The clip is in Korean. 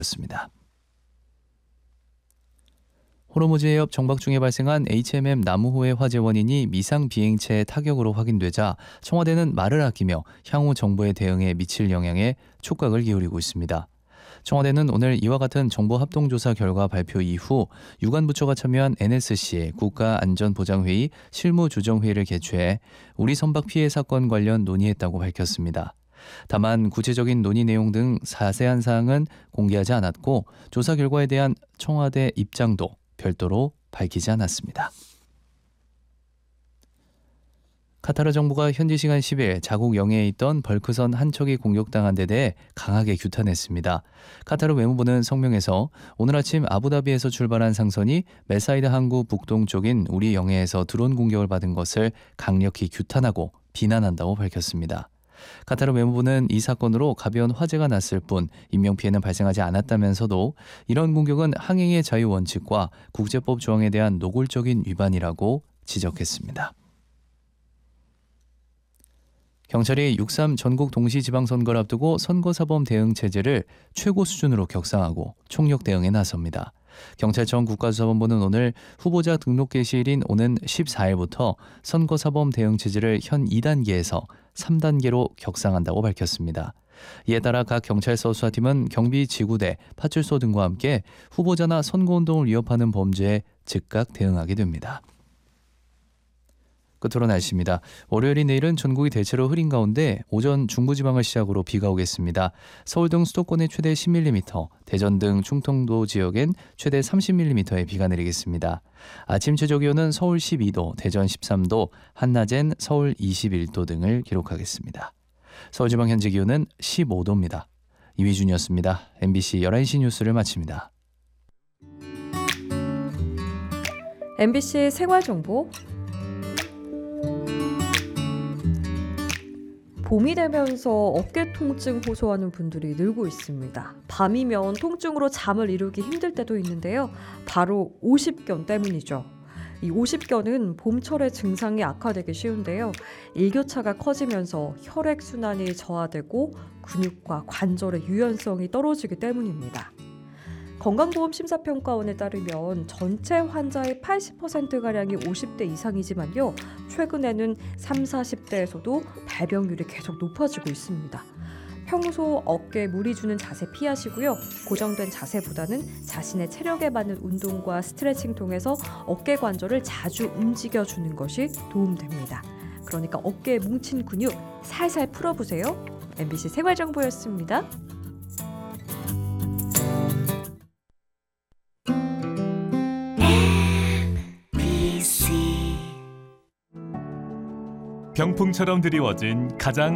였습니다. 호르무즈 해협 정박 중에 발생한 HMM 나무호의 화재 원인이 미상 비행체의 타격으로 확인되자 청와대는 말을 아끼며 향후 정부의 대응에 미칠 영향에 촉각을 기울이고 있습니다. 청와대는 오늘 이와 같은 정보 합동조사 결과 발표 이후 유관부처가 참여한 NSC 국가안전보장회의 실무조정회의를 개최해 우리 선박 피해 사건 관련 논의했다고 밝혔습니다. 다만 구체적인 논의 내용 등 자세한 사항은 공개하지 않았고 조사 결과에 대한 청와대 입장도 별도로 밝히지 않았습니다. 카타르 정부가 현지 시간 10일 자국 영해에 있던 벌크선 한 척이 공격당한 데 대해 강하게 규탄했습니다. 카타르 외무부는 성명에서 오늘 아침 아부다비에서 출발한 상선이 메사이드 항구 북동쪽인 우리 영해에서 드론 공격을 받은 것을 강력히 규탄하고 비난한다고 밝혔습니다. 카타르 외무부는 이 사건으로 가벼운 화재가 났을 뿐 인명피해는 발생하지 않았다면서도 이런 공격은 항행의 자유 원칙과 국제법 조항에 대한 노골적인 위반이라고 지적했습니다. 경찰이 6.3 전국 동시지방선거를 앞두고 선거사범 대응 체제를 최고 수준으로 격상하고 총력 대응에 나섭니다. 경찰청 국가수사본부는 오늘 후보자 등록 개시일인 오는 14일부터 선거사범 대응 체제를 현 2단계에서 3단계로 격상한다고 밝혔습니다. 이에 따라 각 경찰서 수사팀은 경비 지구대, 파출소 등과 함께 후보자나 선거운동을 위협하는 범죄에 즉각 대응하게 됩니다. 끝으로 날씨입니다. 월요일인 내일은 전국이 대체로 흐린 가운데 오전 중부지방을 시작으로 비가 오겠습니다. 서울 등 수도권에 최대 10mm, 대전 등 충청도 지역엔 최대 30mm의 비가 내리겠습니다. 아침 최저기온은 서울 12도, 대전 13도, 한낮엔 서울 21도 등을 기록하겠습니다. 서울지방 현재 기온은 15도입니다. 이휘준이었습니다. MBC 11시 뉴스를 마칩니다. MBC 생활정보 봄이 되면서 어깨 통증 호소하는 분들이 늘고 있습니다. 밤이면 통증으로 잠을 이루기 힘들 때도 있는데요. 바로 오십견 때문이죠. 이 오십견은 봄철에 증상이 악화되기 쉬운데요. 일교차가 커지면서 혈액순환이 저하되고 근육과 관절의 유연성이 떨어지기 때문입니다. 건강보험심사평가원에 따르면 전체 환자의 80%가량이 50대 이상이지만요. 최근에는 30, 40대에서도 발병률이 계속 높아지고 있습니다. 평소 어깨에 무리 주는 자세 피하시고요. 고정된 자세보다는 자신의 체력에 맞는 운동과 스트레칭 통해서 어깨 관절을 자주 움직여주는 것이 도움됩니다. 그러니까 어깨에 뭉친 근육 살살 풀어보세요. MBC 생활정보였습니다. 병풍처럼 드리워진 가장